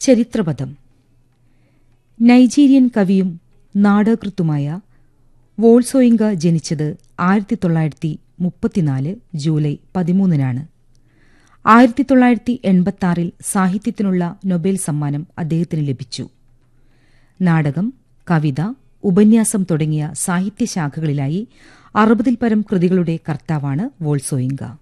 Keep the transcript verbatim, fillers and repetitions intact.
ചരിത്രപഥം. നൈജീരിയൻ കവിയും നാടകൃത്തുമായ വോൾസോയിങ്ക ജനിച്ചത് ആയിരത്തി തൊള്ളായിരത്തി മുപ്പത്തിനാല് ജൂലൈ പതിമൂന്നിനാണ്. ആയിരത്തി തൊള്ളായിരത്തി എൺപത്തിയാറിൽ സാഹിത്യത്തിനുള്ള നൊബേൽ സമ്മാനം അദ്ദേഹത്തിന് ലഭിച്ചു. നാടകം, കവിത, ഉപന്യാസം തുടങ്ങിയ സാഹിത്യശാഖകളിലായി അറുപതിൽ പരം കൃതികളുടെ കർത്താവാണ് വോൾസോയിങ്ക.